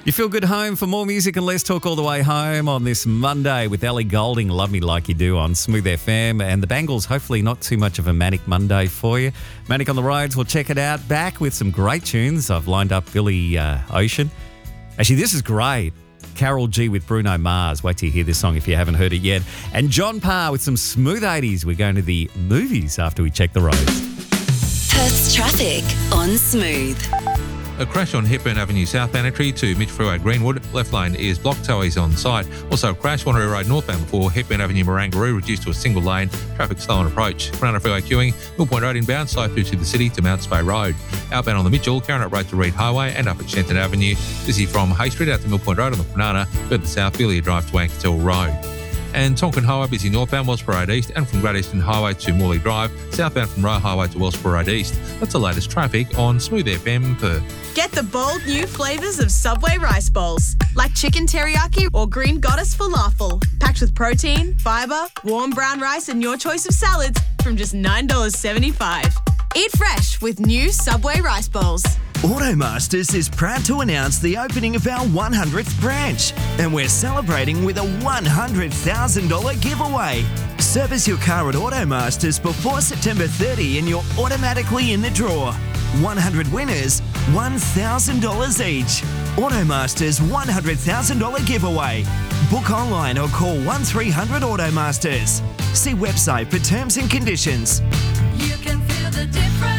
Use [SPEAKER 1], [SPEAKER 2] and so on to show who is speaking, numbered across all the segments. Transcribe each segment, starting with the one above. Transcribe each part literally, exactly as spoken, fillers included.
[SPEAKER 1] You feel good home for more music and less talk all the way home on this Monday with Ellie Goulding, Love Me Like You Do on Smooth F M. And the Bangles, hopefully not too much of a manic Monday for you. Manic on the Roads, we'll check it out. Back with some great tunes. I've lined up Billy uh, Ocean. Actually, this is great. Carol G with Bruno Mars. Wait till you hear this song if you haven't heard it yet. And John Parr with some smooth eighties. We're going to the movies after we check the roads.
[SPEAKER 2] Perth's traffic on Smooth.
[SPEAKER 3] A crash on Hepburn Avenue southbound entry to Mitch Freeway Greenwood. Left lane is blocked, tow is on site. Also a crash Wanneroo Road northbound before Hepburn Avenue Marangaroo reduced to a single lane. Traffic slow on approach. Corona Freeway queuing. Mill Point Road inbound, side through to the city to Mount Spey Road. Outbound on the Mitchell, Carronut Road to Reed Highway and up at Shenton Avenue. Busy from Hay Street out to Mill Point Road on the Banana. Further south, Billy Drive to Anketel Road. And Tonkin Highway busy northbound Wellsborough Road East and from Great Eastern Highway to Morley Drive, southbound from Roe Highway to Wellsborough Road East. That's the latest traffic on Smooth F M Perth.
[SPEAKER 4] Get the bold new flavours of Subway rice bowls, like chicken teriyaki or green goddess falafel, packed with protein, fibre, warm brown rice and your choice of salads from just nine dollars seventy-five. Eat fresh with new Subway rice bowls.
[SPEAKER 5] Automasters is proud to announce the opening of our one hundredth branch, and we're celebrating with a one hundred thousand dollars giveaway. Service your car at Automasters before September thirtieth and you're automatically in the draw. one hundred winners, one thousand dollars each. Automasters one hundred thousand dollars giveaway. Book online or call one three hundred Automasters. See website for terms and conditions.
[SPEAKER 6] You can feel the difference.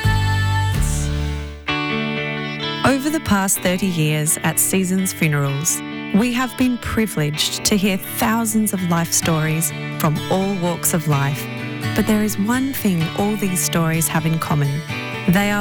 [SPEAKER 7] Over the past thirty years at Seasons Funerals, we have been privileged to hear thousands of life stories from all walks of life. But there is one thing all these stories have in common. They are